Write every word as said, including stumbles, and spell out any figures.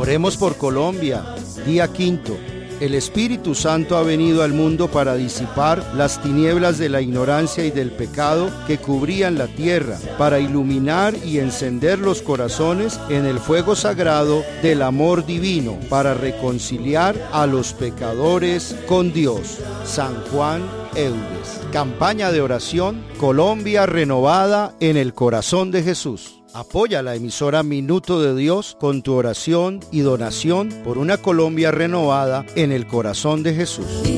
Oremos por Colombia. Día quinto. El Espíritu Santo ha venido al mundo para disipar las tinieblas de la ignorancia y del pecado que cubrían la tierra, para iluminar y encender los corazones en el fuego sagrado del amor divino, para reconciliar a los pecadores con Dios. San Juan Eudes. Campaña de oración, Colombia renovada en el corazón de Jesús. Apoya la emisora Minuto de Dios con tu oración y donación por una Colombia renovada en el corazón de Jesús.